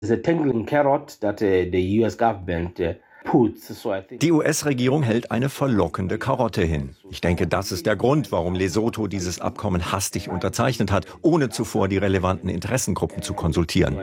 Die US-Regierung hält eine verlockende Karotte hin. Ich denke, das ist der Grund, warum Lesotho dieses Abkommen hastig unterzeichnet hat, ohne zuvor die relevanten Interessengruppen zu konsultieren.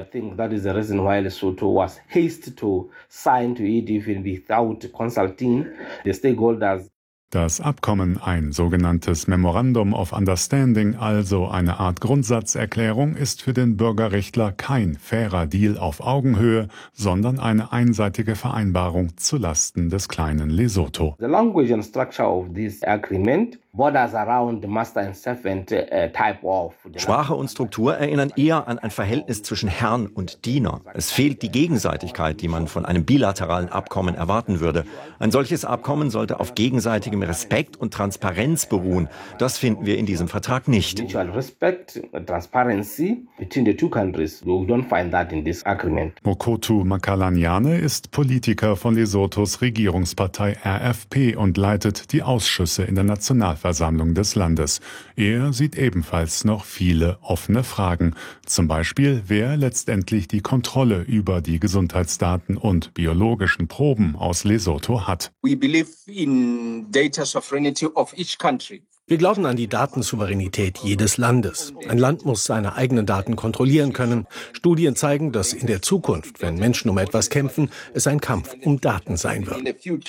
Das Abkommen, ein sogenanntes Memorandum of Understanding, also eine Art Grundsatzerklärung, ist für den Bürgerrechtler kein fairer Deal auf Augenhöhe, sondern eine einseitige Vereinbarung zulasten des kleinen Lesotho. The language and structure of this agreement borders around the master and servant type of. Sprache und Struktur erinnern eher an ein Verhältnis zwischen Herrn und Diener. Es fehlt die Gegenseitigkeit, die man von einem bilateralen Abkommen erwarten würde. Ein solches Abkommen sollte auf gegenseitigem Respekt und Transparenz beruhen. Das finden wir in diesem Vertrag nicht. Mutual respect, transparency between the two countries. We don't find that in this agreement. Mokotu Makalanyane ist Politiker von Lesothos Regierungspartei RFP und leitet die Ausschüsse in der Nationalversammlung des Landes. Er sieht ebenfalls noch viele offene Fragen. Zum Beispiel, wer letztendlich die Kontrolle über die Gesundheitsdaten und biologischen Proben aus Lesotho hat. We believe in data sovereignty of each country. Wir glauben an die Datensouveränität jedes Landes. Ein Land muss seine eigenen Daten kontrollieren können. Studien zeigen, dass in der Zukunft, wenn Menschen um etwas kämpfen, es ein Kampf um Daten sein wird.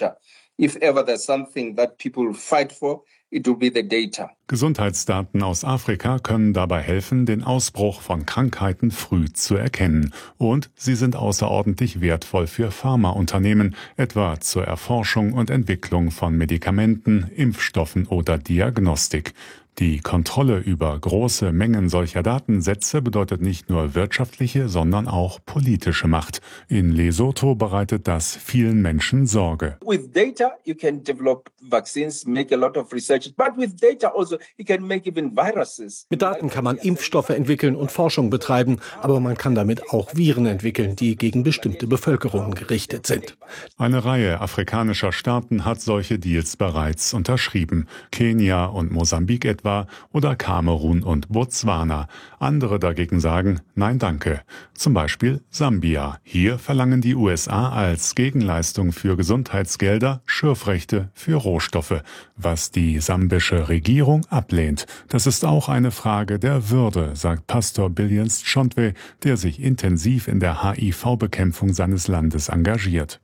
Gesundheitsdaten aus Afrika können dabei helfen, den Ausbruch von Krankheiten früh zu erkennen. Und sie sind außerordentlich wertvoll für Pharmaunternehmen, etwa zur Erforschung und Entwicklung von Medikamenten, Impfstoffen oder Diagnostik. Die Kontrolle über große Mengen solcher Datensätze bedeutet nicht nur wirtschaftliche, sondern auch politische Macht. In Lesotho bereitet das vielen Menschen Sorge. With data you can develop vaccines, make a lot of research, but with data also you can make even viruses. Mit Daten kann man Impfstoffe entwickeln und Forschung betreiben, aber man kann damit auch Viren entwickeln, die gegen bestimmte Bevölkerungen gerichtet sind. Eine Reihe afrikanischer Staaten hat solche Deals bereits unterschrieben. Kenia und Mosambik etwa oder Kamerun und Botswana. Andere dagegen sagen, nein danke. Zum Beispiel Sambia. Hier verlangen die USA als Gegenleistung für Gesundheitsgelder Schürfrechte für Rohstoffe, was die sambische Regierung ablehnt. Das ist auch eine Frage der Würde, sagt Pastor Billions Chontwe, der sich intensiv in der HIV-Bekämpfung seines Landes engagiert.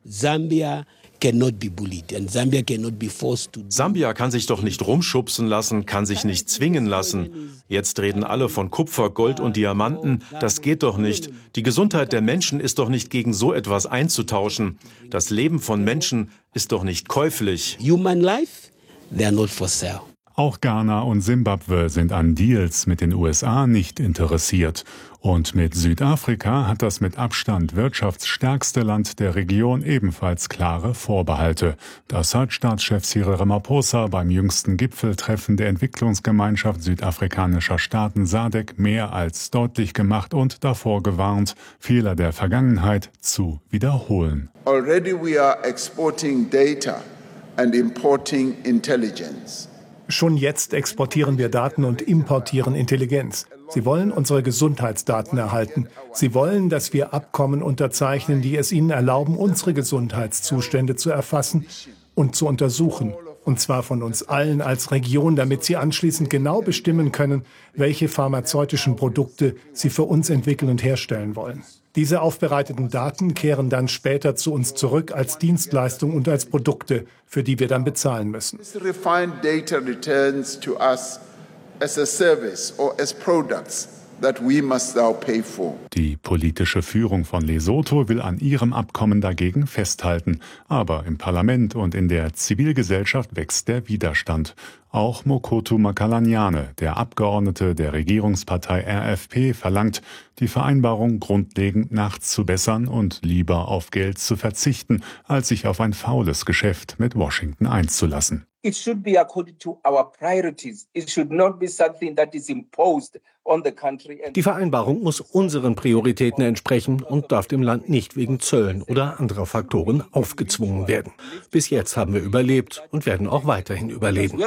Sambia kann sich doch nicht rumschubsen lassen, kann sich nicht zwingen lassen. Jetzt reden alle von Kupfer, Gold und Diamanten. Das geht doch nicht. Die Gesundheit der Menschen ist doch nicht gegen so etwas einzutauschen. Das Leben von Menschen ist doch nicht käuflich. Human life, they are not for sale. Auch Ghana und Simbabwe sind an Deals mit den USA nicht interessiert. Und mit Südafrika hat das mit Abstand wirtschaftsstärkste Land der Region ebenfalls klare Vorbehalte. Das hat Staatschef Cyril Ramaphosa beim jüngsten Gipfeltreffen der Entwicklungsgemeinschaft südafrikanischer Staaten SADC mehr als deutlich gemacht und davor gewarnt, Fehler der Vergangenheit zu wiederholen. Already we are exporting data and importing intelligence. Schon jetzt exportieren wir Daten und importieren Intelligenz. Sie wollen unsere Gesundheitsdaten erhalten. Sie wollen, dass wir Abkommen unterzeichnen, die es ihnen erlauben, unsere Gesundheitszustände zu erfassen und zu untersuchen. Und zwar von uns allen als Region, damit sie anschließend genau bestimmen können, welche pharmazeutischen Produkte sie für uns entwickeln und herstellen wollen. Diese aufbereiteten Daten kehren dann später zu uns zurück als Dienstleistung und als Produkte, für die wir dann bezahlen müssen. This refined data returns to us as a service or as products that we must now pay for. Die politische Führung von Lesotho will an ihrem Abkommen dagegen festhalten. Aber im Parlament und in der Zivilgesellschaft wächst der Widerstand. Auch Mokotu Makalanyane, der Abgeordnete der Regierungspartei RFP, verlangt, die Vereinbarung grundlegend nachzubessern und lieber auf Geld zu verzichten, als sich auf ein faules Geschäft mit Washington einzulassen. It should be according to our priorities. It should not be something that is imposed on the country. Die Vereinbarung muss unseren Prioritäten entsprechen und darf dem Land nicht wegen Zöllen oder anderer Faktoren aufgezwungen werden. Bis jetzt haben wir überlebt und werden auch weiterhin überleben.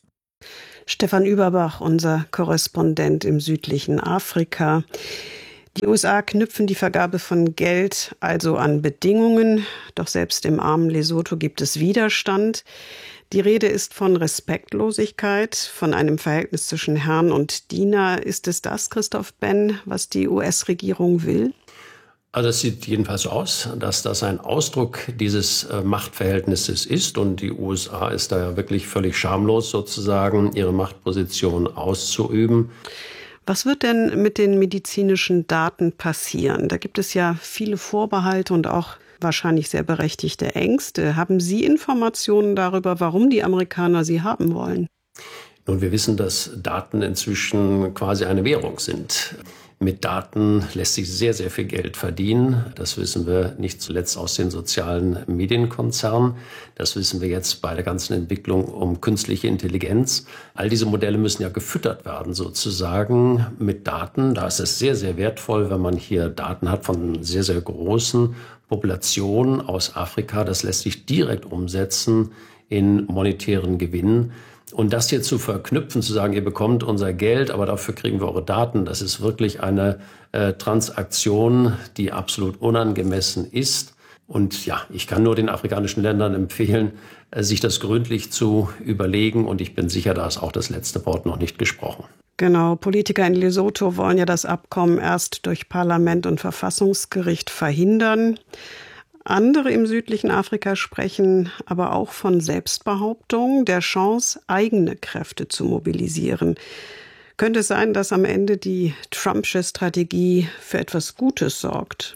Stefan Überbach, unser Korrespondent im südlichen Afrika. Die USA knüpfen die Vergabe von Geld also an Bedingungen, doch selbst im armen Lesotho gibt es Widerstand. Die Rede ist von Respektlosigkeit, von einem Verhältnis zwischen Herrn und Diener. Ist es das, Christoph Benn, was die US-Regierung will? Also es sieht jedenfalls so aus, dass das ein Ausdruck dieses Machtverhältnisses ist und die USA ist da ja wirklich völlig schamlos sozusagen, ihre Machtposition auszuüben. Was wird denn mit den medizinischen Daten passieren? Da gibt es ja viele Vorbehalte und auch wahrscheinlich sehr berechtigte Ängste. Haben Sie Informationen darüber, warum die Amerikaner sie haben wollen? Nun, wir wissen, dass Daten inzwischen quasi eine Währung sind. Mit Daten lässt sich sehr, sehr viel Geld verdienen. Das wissen wir nicht zuletzt aus den sozialen Medienkonzernen. Das wissen wir jetzt bei der ganzen Entwicklung um künstliche Intelligenz. All diese Modelle müssen ja gefüttert werden sozusagen mit Daten. Da ist es sehr, sehr wertvoll, wenn man hier Daten hat von sehr, sehr großen Populationen aus Afrika. Das lässt sich direkt umsetzen in monetären Gewinn. Und das hier zu verknüpfen, zu sagen, ihr bekommt unser Geld, aber dafür kriegen wir eure Daten, das ist wirklich eine Transaktion, die absolut unangemessen ist. Und ja, ich kann nur den afrikanischen Ländern empfehlen, sich das gründlich zu überlegen. Und ich bin sicher, da ist auch das letzte Wort noch nicht gesprochen. Genau, Politiker in Lesotho wollen ja das Abkommen erst durch Parlament und Verfassungsgericht verhindern. Andere im südlichen Afrika sprechen aber auch von Selbstbehauptung, der Chance, eigene Kräfte zu mobilisieren. Könnte es sein, dass am Ende die Trumpsche Strategie für etwas Gutes sorgt?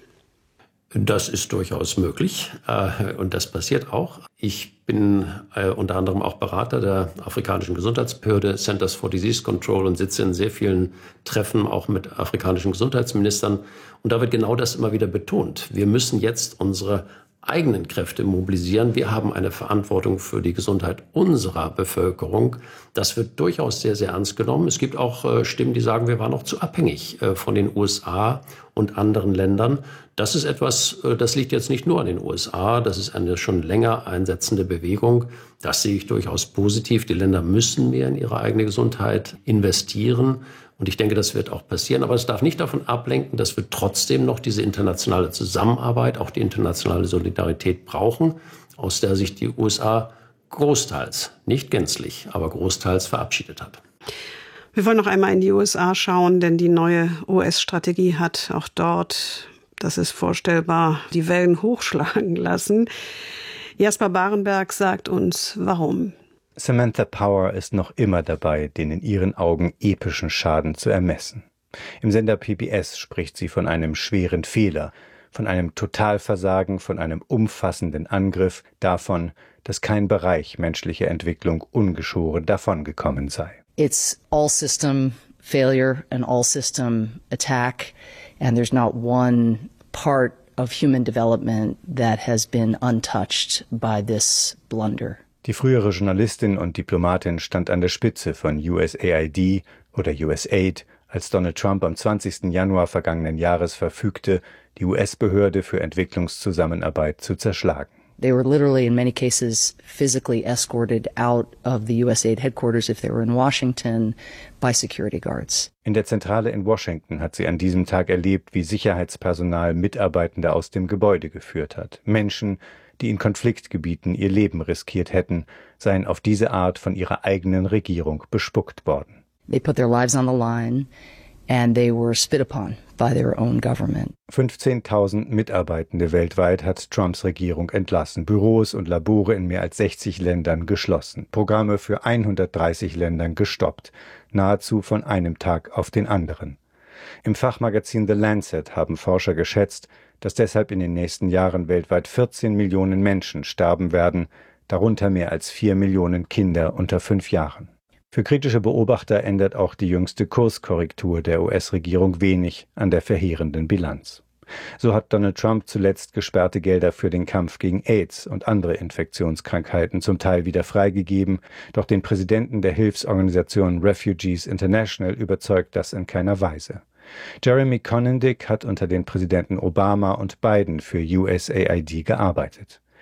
Das ist durchaus möglich und das passiert auch. Ich bin unter anderem auch Berater der afrikanischen Gesundheitsbehörde Centers for Disease Control und sitze in sehr vielen Treffen auch mit afrikanischen Gesundheitsministern. Und da wird genau das immer wieder betont. Wir müssen jetzt unsere eigenen Kräfte mobilisieren. Wir haben eine Verantwortung für die Gesundheit unserer Bevölkerung. Das wird durchaus sehr, sehr ernst genommen. Es gibt auch Stimmen, die sagen, wir waren noch zu abhängig von den USA und anderen Ländern. Das ist etwas, das liegt jetzt nicht nur an den USA. Das ist eine schon länger einsetzende Bewegung. Das sehe ich durchaus positiv. Die Länder müssen mehr in ihre eigene Gesundheit investieren. Und ich denke, das wird auch passieren. Aber es darf nicht davon ablenken, dass wir trotzdem noch diese internationale Zusammenarbeit, auch die internationale Solidarität brauchen, aus der sich die USA großteils, nicht gänzlich, aber großteils verabschiedet hat. Wir wollen noch einmal in die USA schauen, denn die neue US-Strategie hat auch dort, das ist vorstellbar, die Wellen hochschlagen lassen. Jasper Barenberg sagt uns, warum. Samantha Power ist noch immer dabei, den in ihren Augen epischen Schaden zu ermessen. Im Sender PBS spricht sie von einem schweren Fehler, von einem Totalversagen, von einem umfassenden Angriff, davon, dass kein Bereich menschlicher Entwicklung ungeschoren davongekommen sei. It's all system failure and all system attack, and there's not one part of human development that has been untouched by this blunder. Die frühere Journalistin und Diplomatin stand an der Spitze von USAID oder USAID, als Donald Trump am 20. Januar vergangenen Jahres verfügte, die US-Behörde für Entwicklungszusammenarbeit zu zerschlagen. They were literally in many cases physically escorted out of the USAID headquarters if they were in Washington by security guards. In der Zentrale in Washington hat sie an diesem Tag erlebt, wie Sicherheitspersonal Mitarbeitende aus dem Gebäude geführt hat. Menschen, die in Konfliktgebieten ihr Leben riskiert hätten, seien auf diese Art von ihrer eigenen Regierung bespuckt worden. They put their lives on the line and they were spit upon by their own government. 15.000 Mitarbeitende weltweit hat Trumps Regierung entlassen, Büros und Labore in mehr als 60 Ländern geschlossen, Programme für 130 Ländern gestoppt, nahezu von einem Tag auf den anderen. Im Fachmagazin The Lancet haben Forscher geschätzt, dass deshalb in den nächsten Jahren weltweit 14 Millionen Menschen sterben werden, darunter mehr als 4 Millionen Kinder unter 5 Jahren. Für kritische Beobachter ändert auch die jüngste Kurskorrektur der US-Regierung wenig an der verheerenden Bilanz. So hat Donald Trump zuletzt gesperrte Gelder für den Kampf gegen AIDS und andere Infektionskrankheiten zum Teil wieder freigegeben, doch den Präsidenten der Hilfsorganisation Refugees International überzeugt das in keiner Weise. Jeremy Conandick hat unter den Präsidenten Obama und Biden für USAID gearbeitet.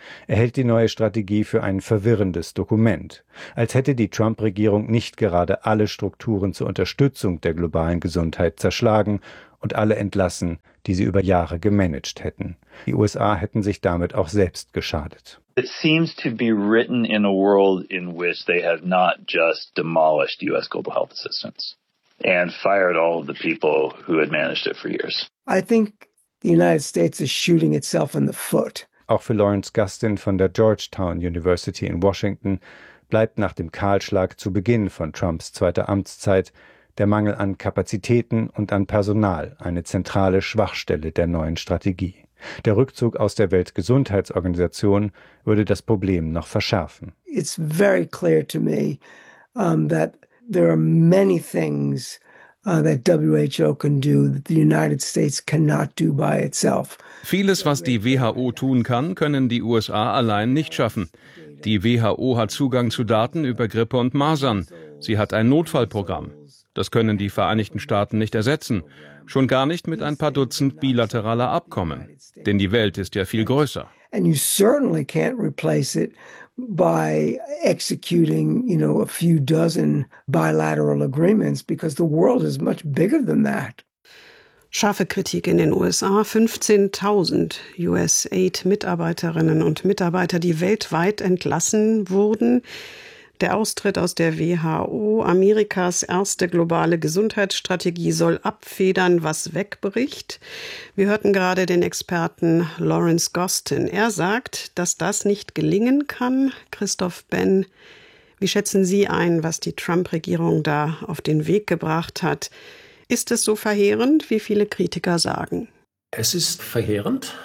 Er hält die neue Strategie für ein verwirrendes Dokument, als hätte die Trump-Regierung nicht gerade alle Strukturen zur Unterstützung der globalen Gesundheit zerschlagen und alle entlassen, die sie über Jahre gemanagt hätten. Die USA hätten sich damit auch selbst geschadet. It seems to be written in a world in which they have not just demolished U.S. global health assistance and fired all of the people who had managed it for years. I think the United States is shooting itself in the foot. Auch für Lawrence Gustin von der Georgetown University in Washington bleibt nach dem Kahlschlag zu Beginn von Trumps zweiter Amtszeit der Mangel an Kapazitäten und an Personal eine zentrale Schwachstelle der neuen Strategie. Der Rückzug aus der Weltgesundheitsorganisation würde das Problem noch verschärfen. It's very clear to me that there are many things that WHO can do that the United States cannot do by itself. Vieles, was die WHO tun kann, können die USA allein nicht schaffen. Die WHO hat Zugang zu Daten über Grippe und Masern. Sie hat ein Notfallprogramm. Das können die Vereinigten Staaten nicht ersetzen. Schon gar nicht mit ein paar Dutzend bilateraler Abkommen. Denn die Welt ist ja viel größer. And you certainly can't replace it by executing, a few dozen bilateral agreements because the world is much bigger than that. Scharfe Kritik in den USA. 15.000 USAID-Mitarbeiterinnen und Mitarbeiter, die weltweit entlassen wurden. Der Austritt aus der WHO, Amerikas erste globale Gesundheitsstrategie, soll abfedern, was wegbricht. Wir hörten gerade den Experten Lawrence Gustin. Er sagt, dass das nicht gelingen kann. Christoph Benn, wie schätzen Sie ein, was die Trump-Regierung da auf den Weg gebracht hat? Ist es so verheerend, wie viele Kritiker sagen? Es ist verheerend.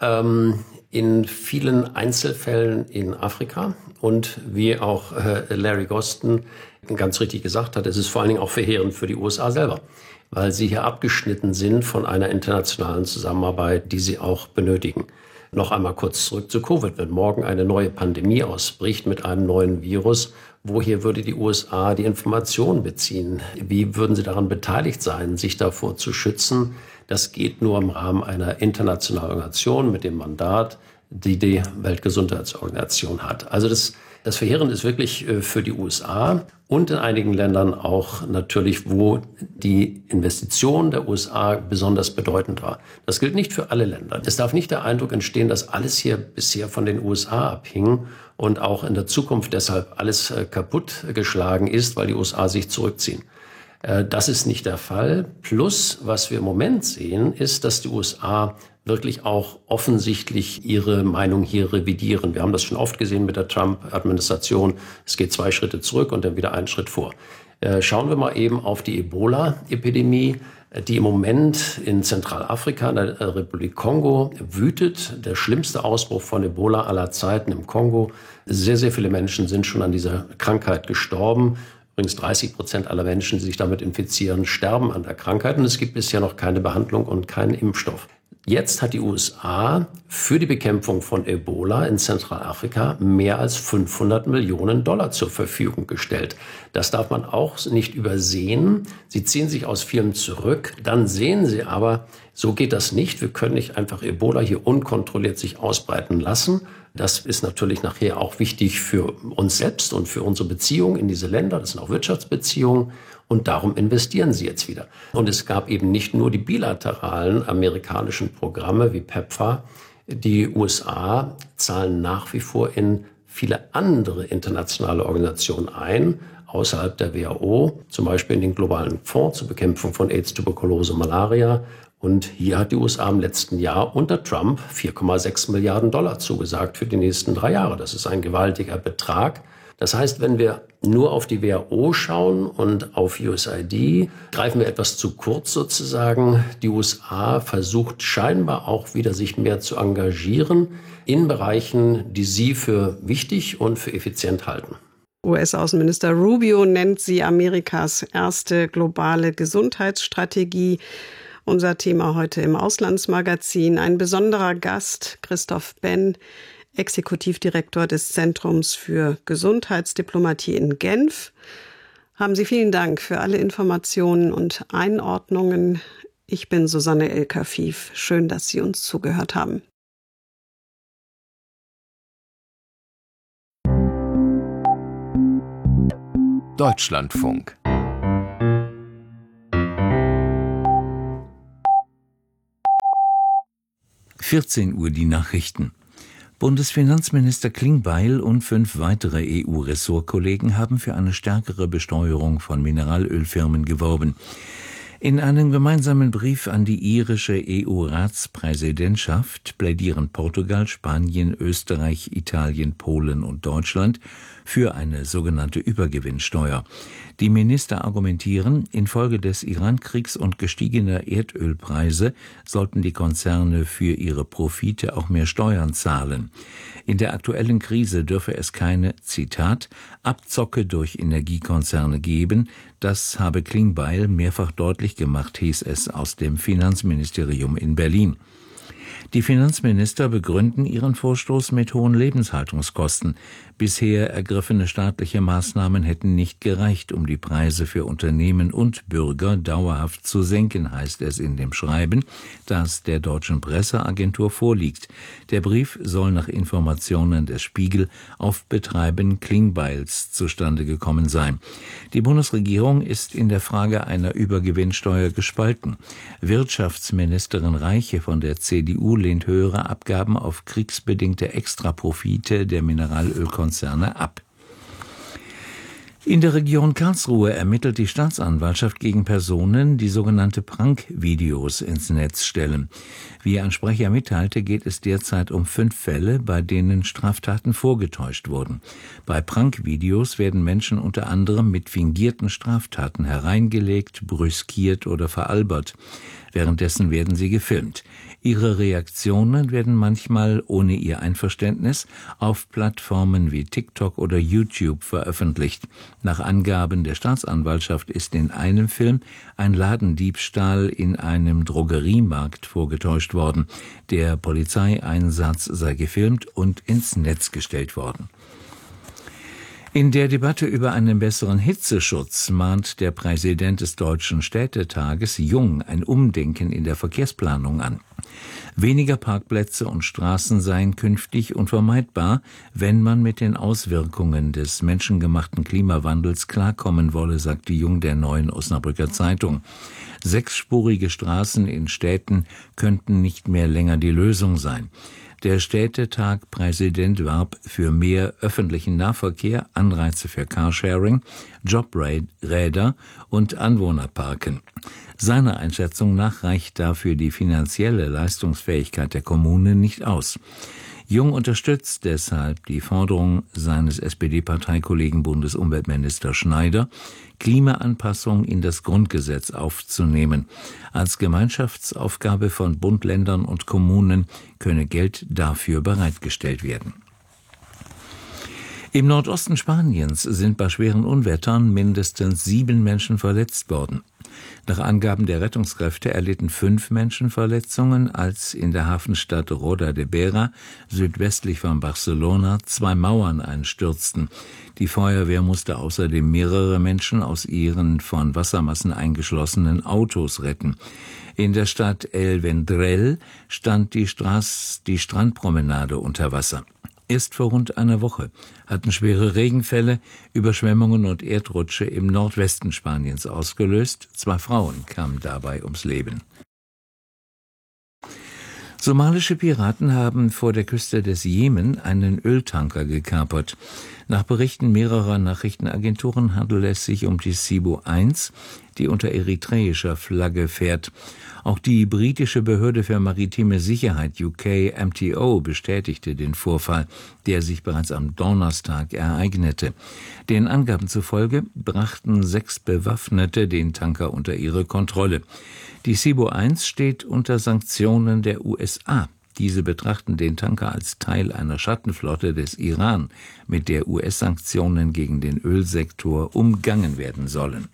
In vielen Einzelfällen in Afrika und wie auch Larry Gustin ganz richtig gesagt hat, es ist vor allen Dingen auch verheerend für die USA selber, weil sie hier abgeschnitten sind von einer internationalen Zusammenarbeit, die sie auch benötigen. Noch einmal kurz zurück zu Covid. Wenn morgen eine neue Pandemie ausbricht mit einem neuen Virus, woher würde die USA die Informationen beziehen? Wie würden sie daran beteiligt sein, sich davor zu schützen? Das geht nur im Rahmen einer internationalen Organisation mit dem Mandat, die die Weltgesundheitsorganisation hat. Also das Verheerende ist wirklich für die USA und in einigen Ländern auch natürlich, wo die Investition der USA besonders bedeutend war. Das gilt nicht für alle Länder. Es darf nicht der Eindruck entstehen, dass alles hier bisher von den USA abhing und auch in der Zukunft deshalb alles kaputtgeschlagen ist, weil die USA sich zurückziehen. Das ist nicht der Fall. Plus, was wir im Moment sehen, ist, dass die USA wirklich auch offensichtlich ihre Meinung hier revidieren. Wir haben das schon oft gesehen mit der Trump-Administration. Es geht 2 Schritte zurück und dann wieder einen Schritt vor. Schauen wir mal eben auf die Ebola-Epidemie, die im Moment in Zentralafrika, in der Republik Kongo, wütet. Der schlimmste Ausbruch von Ebola aller Zeiten im Kongo. Sehr, sehr viele Menschen sind schon an dieser Krankheit gestorben. Übrigens 30% aller Menschen, die sich damit infizieren, sterben an der Krankheit. Und es gibt bisher noch keine Behandlung und keinen Impfstoff. Jetzt hat die USA für die Bekämpfung von Ebola in Zentralafrika mehr als $500 Millionen zur Verfügung gestellt. Das darf man auch nicht übersehen. Sie ziehen sich aus vielem zurück. Dann sehen sie aber, so geht das nicht. Wir können nicht einfach Ebola hier unkontrolliert sich ausbreiten lassen. Das ist natürlich nachher auch wichtig für uns selbst und für unsere Beziehungen in diese Länder. Das sind auch Wirtschaftsbeziehungen. Und darum investieren sie jetzt wieder. Und es gab eben nicht nur die bilateralen amerikanischen Programme wie PEPFAR. Die USA zahlen nach wie vor in viele andere internationale Organisationen ein, außerhalb der WHO, zum Beispiel in den globalen Fonds zur Bekämpfung von AIDS, Tuberkulose, Malaria. Und hier hat die USA im letzten Jahr unter Trump $4,6 Milliarden zugesagt für die nächsten 3 Jahre. Das ist ein gewaltiger Betrag. Das heißt, wenn wir nur auf die WHO schauen und auf USAID, greifen wir etwas zu kurz sozusagen. Die USA versucht scheinbar auch wieder sich mehr zu engagieren in Bereichen, die sie für wichtig und für effizient halten. US-Außenminister Rubio nennt sie Amerikas erste globale Gesundheitsstrategie. Unser Thema heute im Auslandsmagazin. Ein besonderer Gast, Christoph Benn, Exekutivdirektor des Zentrums für Gesundheitsdiplomatie in Genf. Haben Sie vielen Dank für alle Informationen und Einordnungen. Ich bin Susanne El-Kafif. Schön, dass Sie uns zugehört haben. Deutschlandfunk. Uhr die Nachrichten. Bundesfinanzminister Klingbeil und 5 weitere EU-Ressortkollegen haben für eine stärkere Besteuerung von Mineralölfirmen geworben. In einem gemeinsamen Brief an die irische EU-Ratspräsidentschaft plädieren Portugal, Spanien, Österreich, Italien, Polen und Deutschland für eine sogenannte Übergewinnsteuer. Die Minister argumentieren, infolge des Iran-Kriegs und gestiegener Erdölpreise sollten die Konzerne für ihre Profite auch mehr Steuern zahlen. In der aktuellen Krise dürfe es keine, Zitat, Abzocke durch Energiekonzerne geben. Das habe Klingbeil mehrfach deutlich gemacht, hieß es aus dem Finanzministerium in Berlin. Die Finanzminister begründen ihren Vorstoß mit hohen Lebenshaltungskosten. Bisher ergriffene staatliche Maßnahmen hätten nicht gereicht, um die Preise für Unternehmen und Bürger dauerhaft zu senken, heißt es in dem Schreiben, das der deutschen Presseagentur vorliegt. Der Brief soll nach Informationen des Spiegel auf Betreiben Klingbeils zustande gekommen sein. Die Bundesregierung ist in der Frage einer Übergewinnsteuer gespalten. Wirtschaftsministerin Reiche von der CDU lehnt höhere Abgaben auf kriegsbedingte Extraprofite der Mineralölkonzerne ab. In der Region Karlsruhe ermittelt die Staatsanwaltschaft gegen Personen, die sogenannte Prank-Videos ins Netz stellen. Wie ein Sprecher mitteilte, geht es derzeit um 5 Fälle, bei denen Straftaten vorgetäuscht wurden. Bei Prank-Videos werden Menschen unter anderem mit fingierten Straftaten hereingelegt, brüskiert oder veralbert. Währenddessen werden sie gefilmt. Ihre Reaktionen werden manchmal ohne ihr Einverständnis auf Plattformen wie TikTok oder YouTube veröffentlicht. Nach Angaben der Staatsanwaltschaft ist in einem Film ein Ladendiebstahl in einem Drogeriemarkt vorgetäuscht worden. Der Polizeieinsatz sei gefilmt und ins Netz gestellt worden. In der Debatte über einen besseren Hitzeschutz mahnt der Präsident des Deutschen Städtetages Jung ein Umdenken in der Verkehrsplanung an. Weniger Parkplätze und Straßen seien künftig unvermeidbar, wenn man mit den Auswirkungen des menschengemachten Klimawandels klarkommen wolle, sagte Jung der Neuen Osnabrücker Zeitung. 6-spurige Straßen in Städten könnten nicht mehr länger die Lösung sein. Der Städtetag-Präsident warb für mehr öffentlichen Nahverkehr, Anreize für Carsharing, Jobräder und Anwohnerparken. Seiner Einschätzung nach reicht dafür die finanzielle Leistungsfähigkeit der Kommunen nicht aus. Jung unterstützt deshalb die Forderung seines SPD-Parteikollegen Bundesumweltminister Schneider, Klimaanpassung in das Grundgesetz aufzunehmen. Als Gemeinschaftsaufgabe von Bund, Ländern und Kommunen könne Geld dafür bereitgestellt werden. Im Nordosten Spaniens sind bei schweren Unwettern mindestens 7 Menschen verletzt worden. Nach Angaben der Rettungskräfte erlitten 5 Menschen Verletzungen, als in der Hafenstadt Roda de Vera, südwestlich von Barcelona, 2 Mauern einstürzten. Die Feuerwehr musste außerdem mehrere Menschen aus ihren von Wassermassen eingeschlossenen Autos retten. In der Stadt El Vendrell stand die Strandpromenade unter Wasser. Erst vor rund einer Woche hatten schwere Regenfälle, Überschwemmungen und Erdrutsche im Nordwesten Spaniens ausgelöst. 2 Frauen kamen dabei ums Leben. Somalische Piraten haben vor der Küste des Jemen einen Öltanker gekapert. Nach Berichten mehrerer Nachrichtenagenturen handelt es sich um die Cebu 1, die unter eritreischer Flagge fährt. Auch die britische Behörde für maritime Sicherheit UK MTO bestätigte den Vorfall, der sich bereits am Donnerstag ereignete. Den Angaben zufolge brachten 6 Bewaffnete den Tanker unter ihre Kontrolle. Die Cebu 1 steht unter Sanktionen der USA. Diese betrachten den Tanker als Teil einer Schattenflotte des Iran, mit der US-Sanktionen gegen den Ölsektor umgangen werden sollen.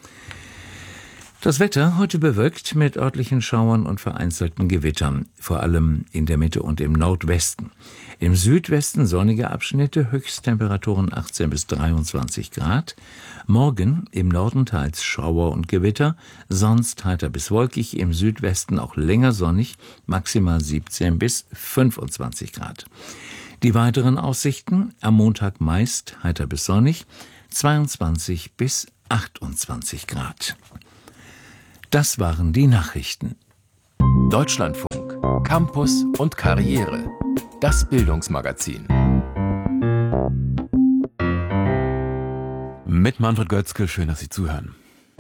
Das Wetter heute bewölkt mit örtlichen Schauern und vereinzelten Gewittern, vor allem in der Mitte und im Nordwesten. Im Südwesten sonnige Abschnitte, Höchsttemperaturen 18 bis 23 Grad. Morgen im Norden teils Schauer und Gewitter, sonst heiter bis wolkig, im Südwesten auch länger sonnig, maximal 17 bis 25 Grad. Die weiteren Aussichten: am Montag meist heiter bis sonnig, 22 bis 28 Grad. Das waren die Nachrichten. Deutschlandfunk, Campus und Karriere. Das Bildungsmagazin. Mit Manfred Götzke, schön, dass Sie zuhören.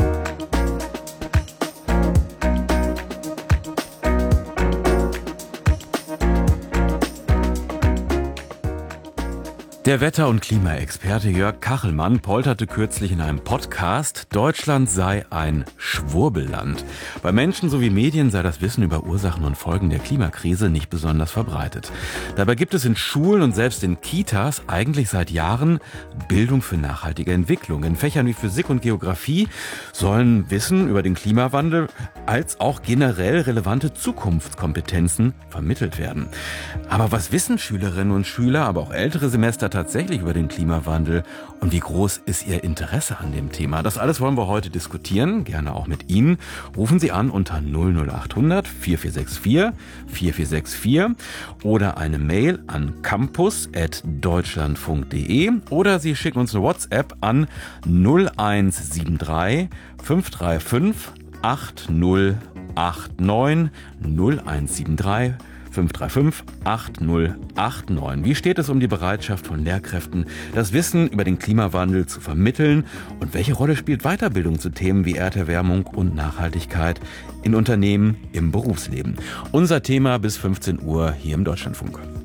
Der Wetter- und Klimaexperte Jörg Kachelmann polterte kürzlich in einem Podcast, Deutschland sei ein Schwurbelland. Bei Menschen sowie Medien sei das Wissen über Ursachen und Folgen der Klimakrise nicht besonders verbreitet. Dabei gibt es in Schulen und selbst in Kitas eigentlich seit Jahren Bildung für nachhaltige Entwicklung. In Fächern wie Physik und Geografie sollen Wissen über den Klimawandel als auch generell relevante Zukunftskompetenzen vermittelt werden. Aber was wissen Schülerinnen und Schüler, aber auch ältere Semester tatsächlich über den Klimawandel und wie groß ist Ihr Interesse an dem Thema? Das alles wollen wir heute diskutieren, gerne auch mit Ihnen. Rufen Sie an unter 00800 4464 4464 oder eine Mail an campus@deutschlandfunk.de oder Sie schicken uns eine WhatsApp an 0173 535 8089 0173 535 8089. Wie steht es um die Bereitschaft von Lehrkräften, das Wissen über den Klimawandel zu vermitteln? Und welche Rolle spielt Weiterbildung zu Themen wie Erderwärmung und Nachhaltigkeit in Unternehmen, im Berufsleben? Unser Thema bis 15 Uhr hier im Deutschlandfunk.